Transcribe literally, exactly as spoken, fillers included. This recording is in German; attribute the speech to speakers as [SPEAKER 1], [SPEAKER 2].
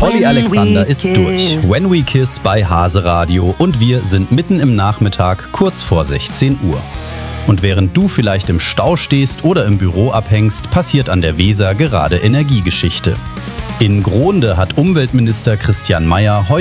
[SPEAKER 1] Olli Alexander ist durch. When We Kiss bei Hase Radio und wir sind mitten im Nachmittag, kurz vor sechzehn Uhr. Und während du vielleicht im Stau stehst oder im Büro abhängst, passiert an der Weser gerade Energiegeschichte. In Grohnde hat Umweltminister Christian Mayer heute